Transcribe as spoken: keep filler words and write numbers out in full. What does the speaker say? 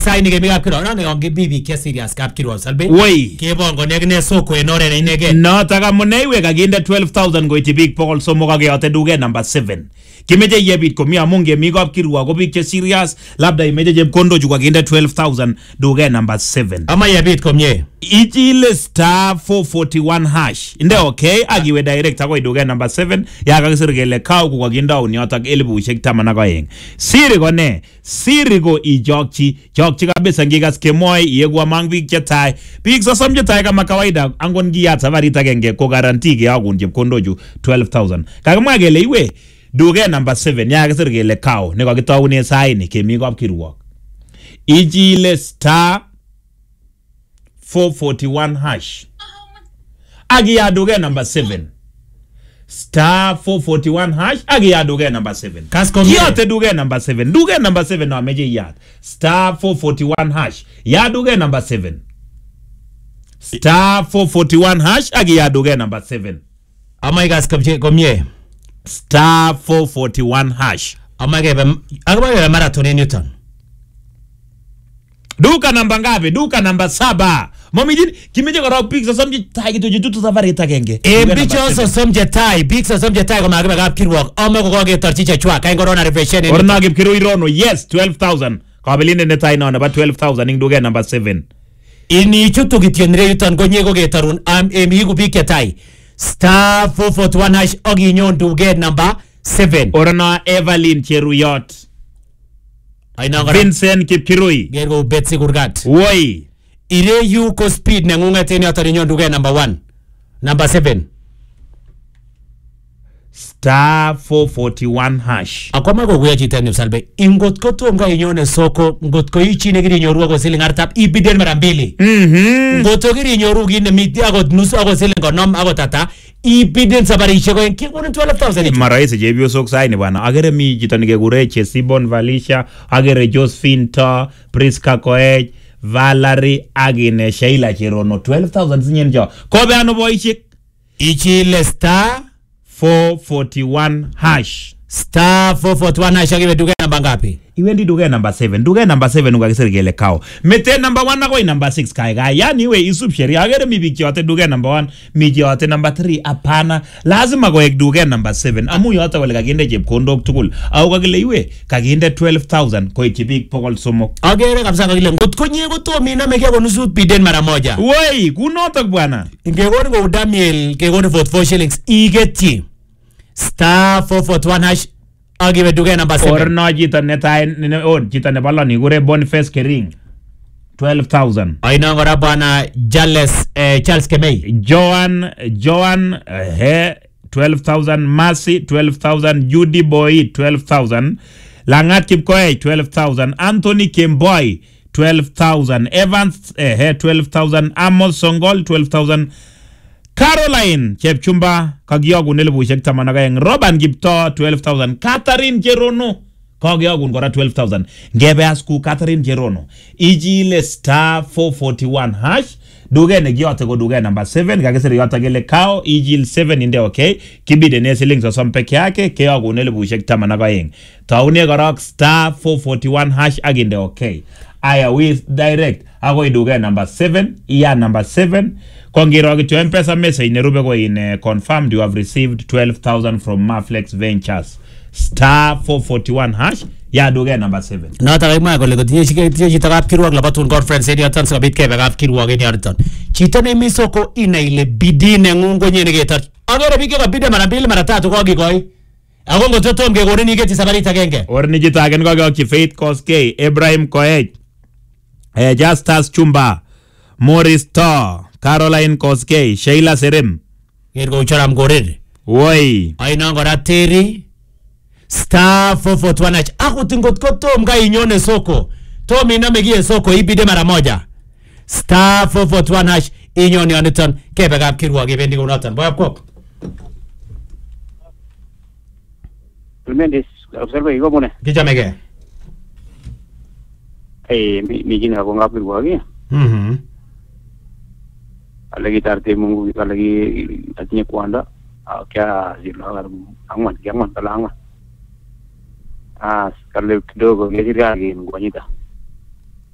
sai ni kemi kapkiro na ngonge bibi ke serious kapkiro salbe Woi. kebongo negne soko enore na inege No taka muneiwe kaginde twelve thousand goiti big pokol somo kageyote duke number seven. Kimeje yebit komi amunge mi kapkirwa ko big che serious labda imeje chepkondo chu kaginde twelve thousand duke number seven. ama yebit komye Ichile star four forty-one hash. Inde okay agiwe direct akoi duke number seven ya kakisir kele kaw ko kaginda unyotak elibushek taman ak oeng. Siri ko ne siri ko ijokchi jokchi kabisa ngikas kemoi yegwa mang big chetai big sosom chetai kama kawaida angon giyat safarit agenge ko guarantee ke akun chepkondo chu twelve thousand. Kakimwa kele iwe duke number seven ya kakisir kele kaw ne kakitaune saini kemi kapkirwok. Ichile star four forty-one hash. Agi ya duke number seven. Star four forty-one hash. Agi ya duke number seven. Kasko Kiyote duke number seven. Duke number seven na meje yat. Star four forty-one hash. Ya duke number seven. Star four forty-one hash. Agi ya duke number seven. ama igas komye komye Star four forty-one hash. ama gebe agaba gebe marathon Newton Duka namba ngapi? Duka namba saba. Mami jini kimeje kara pig sa samji tai kitu jitu safari takenge. e bicho so somje tai big so somje tai ko magbe kapkirwok ama ko koge torchiche chwa kai ngorona refreshen Orna kipkiru irono yes twelve thousand. Kabiline ne tai na about twelve thousand ing duke number seven. ini chutu kityenre yuton konye ko getarun am emi ku big tai star four forty-one hash ogi nyon duke number seven Orna Evelyn Cheruyot. aina ngara Vincent Kipkirui. gergo betsi kurgat Woi. ire yu ko speed ne ngungete ni atari nyon duke number one number seven Star four forty-one hash. akoma ko guya chitani salbe ingot ko to nga inyone soko ngot ko ichi ne giri nyoru ko siling artap ibiden mara mbili Mhm. ngot ko giri nyoru gine miti agot nusu agot siling konom agot tata ibiden sabari cheko en kiko twelve thousand Maraisi jebio sok saini bwana. Agere mi jito nigegure Chesibon Valisha. Agere Josephine To. Priska Koech. Valerie Agine Sheila Chirono twelve thousand zinyen jo. Kobe ano boishik. ichi le star four forty-one hash. star four forty-one hash agibe duke namba ngapi Iwendi duke number seven. Duke number seven ukakisiri kele kao. Mete number one nako number six kai kai. Yani we isub sheri. Agere mi biki yote duke number one. Mi yote number three. Apana. Lazima kwa ek duke number seven. Amu yote wale kaginde jeb kondok tukul. Au kakile iwe kaginde twelve thousand. Kwa ichibik pokol somok. agere kabisa kakile ngot ko nye ko to mina meke ko nusu biden mara moja Woi, kunotok bwana. ngegoni ko Daniel ngegoni forty-four shillings igeti star four forty-one hash agibe duke namba seven Orno jita netai on jita nebala ni gure Boniface Kering twelve thousand. aina ngora bwana Jales eh, Charles Kemei Joan Joan uh, he twelve thousand. Mercy twelve thousand. Judy Boy twelve thousand. Langat Kipkoe twelve thousand. Anthony Kimboy twelve thousand. Evans uh, he twelve thousand. Amos Songol twelve thousand. Caroline Chepchumba kagiyogun elibushek taman ak aeng. Robin Gipto twelve thousand. Catherine Jerono kagiyogun kora twelve thousand. Ngebe asku Catherine Jerono ijile star four forty-one hash. Duge ne giyote ko duge number seven. Kakisiri yota gele kao ijil seven inde okay. Kibide ne siling so sompeke yake keyogun elibushek taman ak aeng. Taune korok star four forty-one hash aginde okay. Aya with direct ako iduge number seven. Iya number seven. Kongiro kitu M-Pesa message nerube ko in uh, confirmed you have received twelve thousand from Maflex Ventures. Star four forty-one hash. Ya duge number seven. na ta mai ko le ko tie chike tie chita kapkirwok la batun conference area tan sa bit kebe kapkirwok en yarton chita ne misoko ina ile bidine ngungo nyene getar agere bike ka bide mara mbili mara tatu ko gikoi ako ngototo mge gore ni geti sabari tagenge Or ni jitagen ko ko Faith Koske, Ibrahim Koech. Eh Justus Chumba, Morris To, Caroline Koske, Sheila Serem. gergo charam gorer Woi. aina ngora teri star four forty-one hash akutingot ko tom ga inyone soko to mina megie soko ibide mara moja star four forty-one hash inyone oniton kebe kapkirwok ibendi kunoton boy kok Tremendous observe iko mone. kichamege Eh mi jina ko ngapir wagi. mhm Lagi tarte mungu kita lagi artinya kuanda kya zila angwan kya angwan talanga. Ah kalau kidogo ngejira lagi ngwanyita.